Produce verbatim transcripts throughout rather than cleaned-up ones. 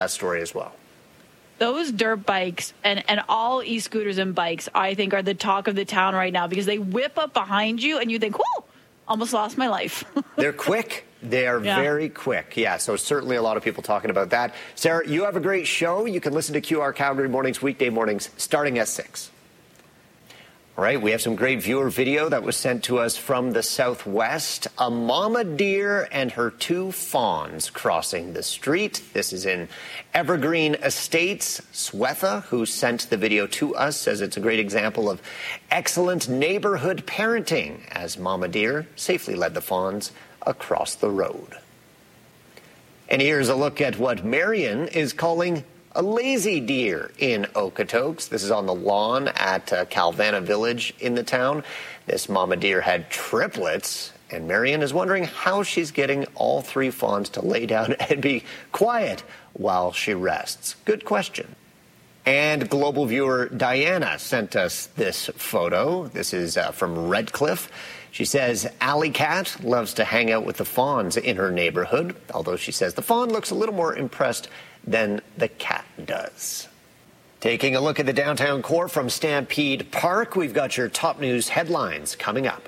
that story as well. Those dirt bikes and, and all e-scooters and bikes, I think, are the talk of the town right now because they whip up behind you and you think, whoa, almost lost my life. They're quick. They are yeah. very quick. Yeah, so certainly a lot of people talking about that. Sarah, you have a great show. You can listen to Q R Calgary Mornings, weekday mornings, starting at six. All right, we have some great viewer video that was sent to us from the Southwest. A mama deer and her two fawns crossing the street. This is in Evergreen Estates. Swetha, who sent the video to us, says it's a great example of excellent neighborhood parenting as mama deer safely led the fawns across the road. And here's a look at what Marion is calling a lazy deer in Okotoks. This is on the lawn at uh, Calvana Village in the town. This mama deer had triplets, and Marion is wondering how she's getting all three fawns to lay down and be quiet while she rests. Good question. And global viewer Diana sent us this photo. This is uh, from Redcliffe. She says Alley Cat loves to hang out with the fawns in her neighborhood, although she says the fawn looks a little more impressed than the cat does. Taking a look at the downtown core from Stampede Park, we've got your top news headlines coming up.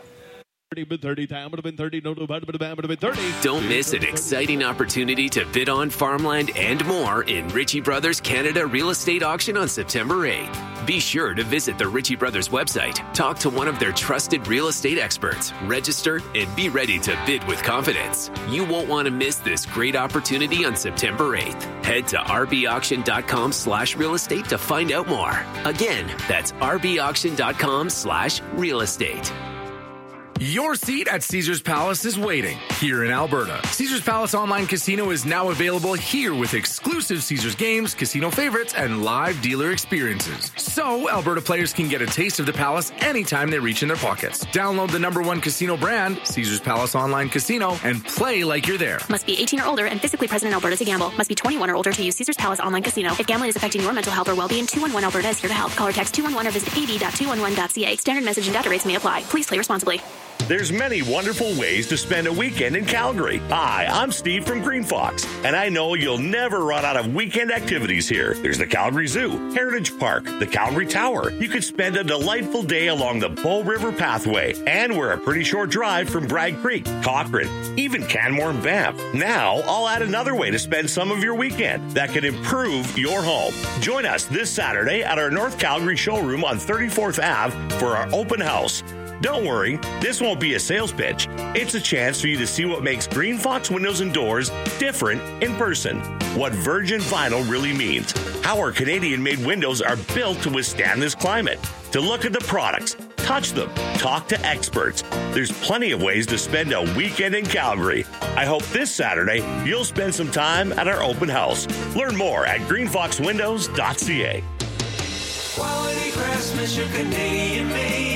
Don't miss an exciting opportunity to bid on farmland and more in Ritchie Brothers Canada Real Estate Auction on September eighth. Be sure to visit the Ritchie Brothers website, talk to one of their trusted real estate experts, register, and be ready to bid with confidence. You won't want to miss this great opportunity on September eighth. Head to rbauction.com slash real estate to find out more. Again, that's rbauction.com slash real estate. Your seat at Caesars Palace is waiting here in Alberta. Caesars Palace Online Casino is now available here with exclusive Caesars games, casino favorites, and live dealer experiences. So Alberta players can get a taste of the Palace anytime they reach in their pockets. Download the number one casino brand, Caesars Palace Online Casino, and play like you're there. Must be eighteen or older and physically present in Alberta to gamble. Must be twenty-one or older to use Caesars Palace Online Casino. If gambling is affecting your mental health or well-being, two one one Alberta is here to help. Call or text two one one or visit a b dot two one one dot c a. Standard message and data rates may apply. Please play responsibly. There's many wonderful ways to spend a weekend in Calgary. Hi, I'm Steve from Green Fox, and I know you'll never run out of weekend activities here. There's the Calgary Zoo, Heritage Park, the Calgary Tower. You could spend a delightful day along the Bow River Pathway, and we're a pretty short drive from Bragg Creek, Cochrane, even Canmore and Banff. Now, I'll add another way to spend some of your weekend that can improve your home. Join us this Saturday at our North Calgary showroom on thirty-fourth Avenue for our open house. Don't worry, this won't be a sales pitch. It's a chance for you to see what makes Green Fox Windows and Doors different in person. What virgin vinyl really means. How our Canadian-made windows are built to withstand this climate. To look at the products, touch them, talk to experts. There's plenty of ways to spend a weekend in Calgary. I hope this Saturday you'll spend some time at our open house. Learn more at green fox windows dot c a. Quality craftsmanship, Canadian-made.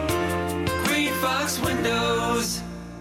Fox Windows.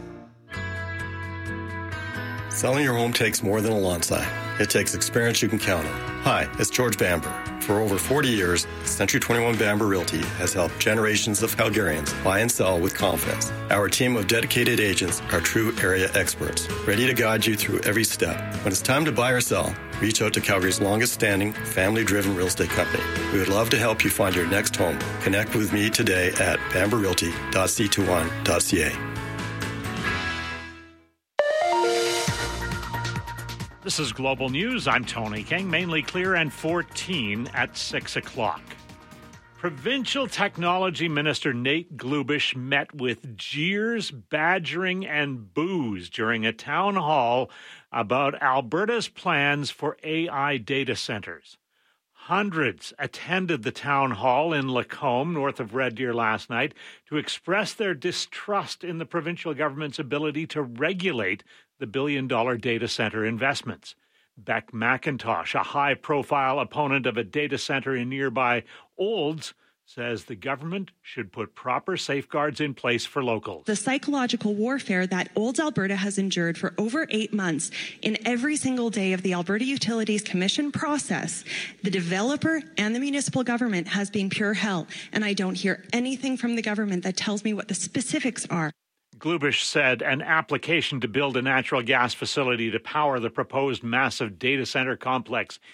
Selling your home takes more than a lawn sign. It takes experience you can count on. Hi, it's George Bamber. For over forty years, Century twenty-one Bamber Realty has helped generations of Calgarians buy and sell with confidence. Our team of dedicated agents are true area experts, ready to guide you through every step. When it's time to buy or sell, reach out to Calgary's longest-standing, family-driven real estate company. We would love to help you find your next home. Connect with me today at bamber realty dot c twenty-one dot c a. This is Global News. I'm Tony King. Mainly clear and fourteen at six o'clock. Provincial Technology Minister Nate Glubish met with jeers, badgering, and boos during a town hall about Alberta's plans for A I data centers. Hundreds attended the town hall in Lacombe, north of Red Deer, last night to express their distrust in the provincial government's ability to regulate the billion-dollar data center investments. Beck McIntosh, a high-profile opponent of a data center in nearby Olds, says the government should put proper safeguards in place for locals. The psychological warfare that Olds, Alberta has endured for over eight months in every single day of the Alberta Utilities Commission process, the developer and the municipal government has been pure hell, and I don't hear anything from the government that tells me what the specifics are. Glubish said an application to build a natural gas facility to power the proposed massive data center complex